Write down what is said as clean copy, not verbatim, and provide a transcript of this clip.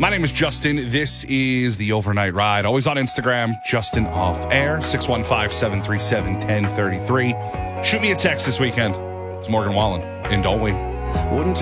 My name is Justin. This is the Overnight Ride. Always on Instagram, Justin Off Air, 615-737-1033. Shoot me a text this weekend. It's Morgan Wallen in Don't We? Wouldn't